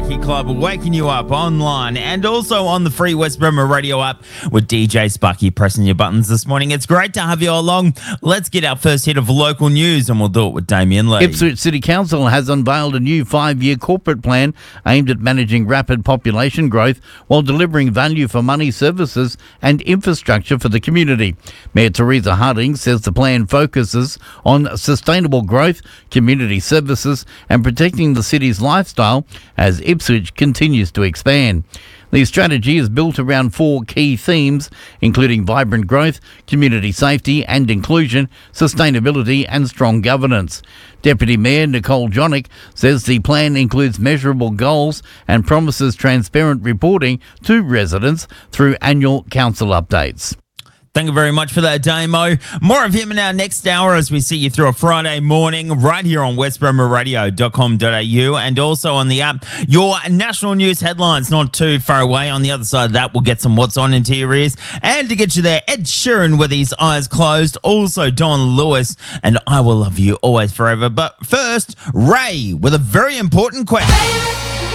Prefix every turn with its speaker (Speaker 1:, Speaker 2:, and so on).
Speaker 1: Brekkie Club, waking you up online and also on the free West Bremer radio app with DJ Spucky pressing your buttons this morning. It's great to have you along. Let's get our first hit of local news and we'll do it with Damien Lee.
Speaker 2: Ipswich City Council has unveiled a new 5-year corporate plan aimed at managing rapid population growth while delivering value for money services and infrastructure for the community. Mayor Teresa Harding says the plan focuses on sustainable growth, community services and protecting the city's lifestyle as Ipswich continues to expand. The strategy is built around 4 key themes, including vibrant growth, community safety and inclusion, sustainability and strong governance. Deputy Mayor Nicole Jonick says the plan includes measurable goals and promises transparent reporting to residents through annual council updates.
Speaker 1: Thank you very much for that, Damo. More of him in our next hour as we see you through a Friday morning right here on westbremerradio.com.au and also on the app. Your national news headlines not too far away. On the other side of that, we'll get some What's On into your ears. And to get you there, Ed Sheeran with his eyes closed. Also, Don Lewis and I Will Love You Always Forever. But first, Ray with a very important question.